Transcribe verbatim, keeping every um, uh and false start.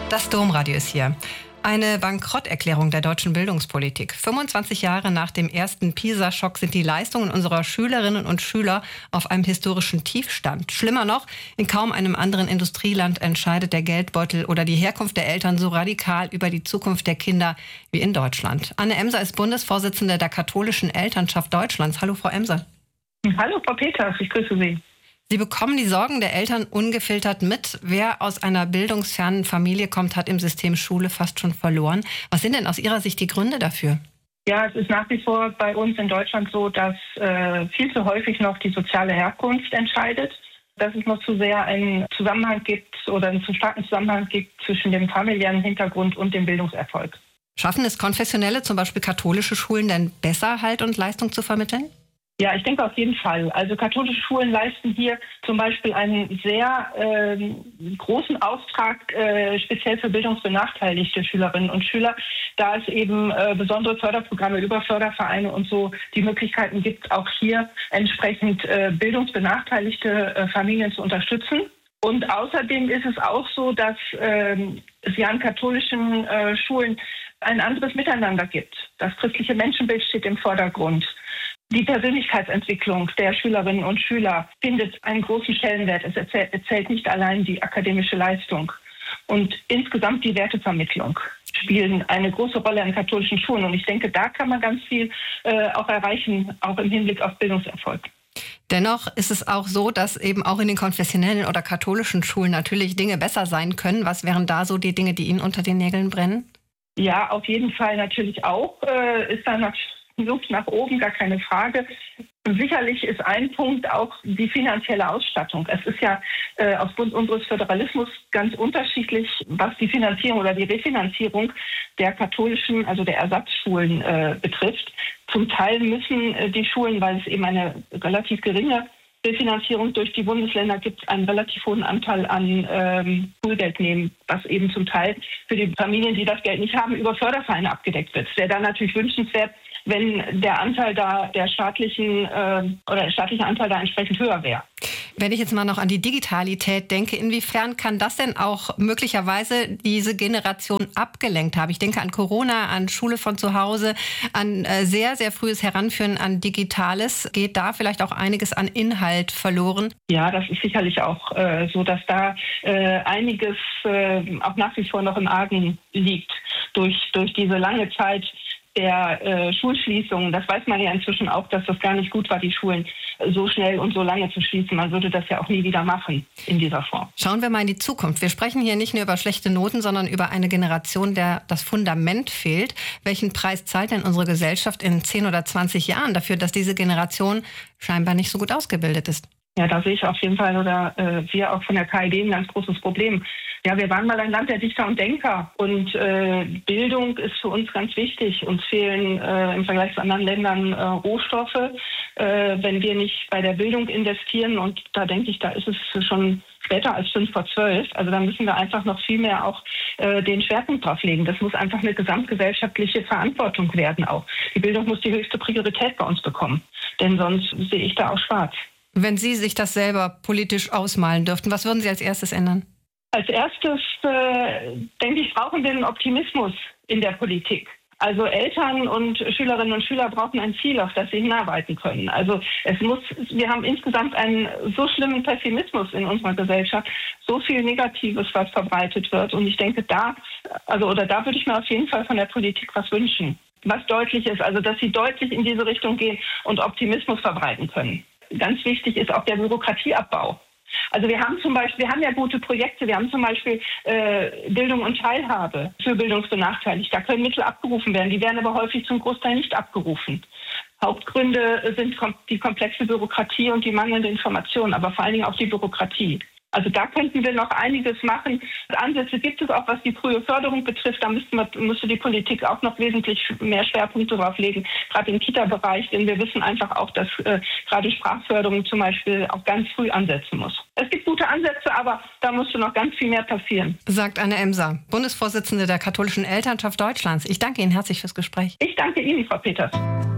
Das Domradio ist hier. Eine Bankrotterklärung der deutschen Bildungspolitik. fünfundzwanzig Jahre nach dem ersten PISA-Schock sind die Leistungen unserer Schülerinnen und Schüler auf einem historischen Tiefstand. Schlimmer noch, in kaum einem anderen Industrieland entscheidet der Geldbeutel oder die Herkunft der Eltern so radikal über die Zukunft der Kinder wie in Deutschland. Anne Emser ist Bundesvorsitzende der Katholischen Elternschaft Deutschlands. Hallo, Frau Emser. Hallo, Frau Peters, ich grüße Sie. Sie bekommen die Sorgen der Eltern ungefiltert mit. Wer aus einer bildungsfernen Familie kommt, hat im System Schule fast schon verloren. Was sind denn aus Ihrer Sicht die Gründe dafür? Ja, es ist nach wie vor bei uns in Deutschland so, dass äh, viel zu häufig noch die soziale Herkunft entscheidet. Dass es noch zu sehr einen Zusammenhang gibt oder einen zu starken Zusammenhang gibt zwischen dem familiären Hintergrund und dem Bildungserfolg. Schaffen es konfessionelle, zum Beispiel katholische Schulen, denn besser Halt und Leistung zu vermitteln? Ja, ich denke auf jeden Fall. Also katholische Schulen leisten hier zum Beispiel einen sehr äh, großen Auftrag, äh, speziell für bildungsbenachteiligte Schülerinnen und Schüler, da es eben äh, besondere Förderprogramme über Fördervereine und so die Möglichkeiten gibt, auch hier entsprechend äh, bildungsbenachteiligte äh, Familien zu unterstützen. Und außerdem ist es auch so, dass äh, es ja an katholischen äh, Schulen ein anderes Miteinander gibt. Das christliche Menschenbild steht im Vordergrund. Die Persönlichkeitsentwicklung der Schülerinnen und Schüler findet einen großen Stellenwert. Es erzählt nicht allein die akademische Leistung. Und insgesamt die Wertevermittlung spielen eine große Rolle an katholischen Schulen. Und ich denke, da kann man ganz viel äh, auch erreichen, auch im Hinblick auf Bildungserfolg. Dennoch ist es auch so, dass eben auch in den konfessionellen oder katholischen Schulen natürlich Dinge besser sein können. Was wären da so die Dinge, die Ihnen unter den Nägeln brennen? Ja, auf jeden Fall natürlich auch. Äh, ist da natürlich Luft nach oben, gar keine Frage. Sicherlich ist ein Punkt auch die finanzielle Ausstattung. Es ist ja äh, aufgrund unseres Föderalismus ganz unterschiedlich, was die Finanzierung oder die Refinanzierung der katholischen, also der Ersatzschulen äh, betrifft. Zum Teil müssen äh, die Schulen, weil es eben eine relativ geringe Refinanzierung durch die Bundesländer gibt, einen relativ hohen Anteil an ähm, Schulgeld nehmen, was eben zum Teil für die Familien, die das Geld nicht haben, über Fördervereine abgedeckt wird. Es wäre dann natürlich wünschenswert, wenn der Anteil da der staatlichen äh, oder der staatliche Anteil da entsprechend höher wäre. Wenn ich jetzt mal noch an die Digitalität denke, inwiefern kann das denn auch möglicherweise diese Generation abgelenkt haben? Ich denke an Corona, an Schule von zu Hause, an äh, sehr, sehr frühes Heranführen an Digitales. Geht da vielleicht auch einiges an Inhalt verloren? Ja, das ist sicherlich auch äh, so, dass da äh, einiges äh, auch nach wie vor noch im Argen liegt durch, durch diese lange Zeit der äh, Schulschließungen. Das weiß man ja inzwischen auch, dass das gar nicht gut war, die Schulen so schnell und so lange zu schließen. Man würde das ja auch nie wieder machen in dieser Form. Schauen wir mal in die Zukunft. Wir sprechen hier nicht nur über schlechte Noten, sondern über eine Generation, der das Fundament fehlt. Welchen Preis zahlt denn unsere Gesellschaft in zehn oder zwanzig Jahren dafür, dass diese Generation scheinbar nicht so gut ausgebildet ist? Ja, da sehe ich auf jeden Fall oder äh, wir auch von der K I D ein ganz großes Problem. Ja, wir waren mal ein Land der Dichter und Denker und äh, Bildung ist für uns ganz wichtig. Uns fehlen äh, im Vergleich zu anderen Ländern äh, Rohstoffe, äh, wenn wir nicht bei der Bildung investieren. Und da denke ich, da ist es schon später als fünf vor zwölf. Also da müssen wir einfach noch viel mehr auch äh, den Schwerpunkt drauf legen. Das muss einfach eine gesamtgesellschaftliche Verantwortung werden auch. Die Bildung muss die höchste Priorität bei uns bekommen, denn sonst sehe ich da auch schwarz. Wenn Sie sich das selber politisch ausmalen dürften, was würden Sie als erstes ändern? Als erstes, äh, denke ich, brauchen wir einen Optimismus in der Politik. Also Eltern und Schülerinnen und Schüler brauchen ein Ziel, auf das sie hinarbeiten können. Also es muss, wir haben insgesamt einen so schlimmen Pessimismus in unserer Gesellschaft, so viel Negatives, was verbreitet wird. Und ich denke, da, also oder da würde ich mir auf jeden Fall von der Politik was wünschen, was deutlich ist, also dass sie deutlich in diese Richtung gehen und Optimismus verbreiten können. Ganz wichtig ist auch der Bürokratieabbau. Also wir haben zum Beispiel, wir haben ja gute Projekte, wir haben zum Beispiel äh, Bildung und Teilhabe für Bildungsbenachteiligte. Da können Mittel abgerufen werden, die werden aber häufig zum Großteil nicht abgerufen. Hauptgründe sind die komplexe Bürokratie und die mangelnde Information, aber vor allen Dingen auch die Bürokratie. Also da könnten wir noch einiges machen. Ansätze gibt es auch, was die frühe Förderung betrifft. Da müsste, man, müsste die Politik auch noch wesentlich mehr Schwerpunkte drauf legen, gerade im Kita-Bereich. Denn wir wissen einfach auch, dass äh, gerade Sprachförderung zum Beispiel auch ganz früh ansetzen muss. Es gibt gute Ansätze, aber da musste noch ganz viel mehr passieren. Sagt Anne Emser, Bundesvorsitzende der Katholischen Elternschaft Deutschlands. Ich danke Ihnen herzlich fürs Gespräch. Ich danke Ihnen, Frau Peters.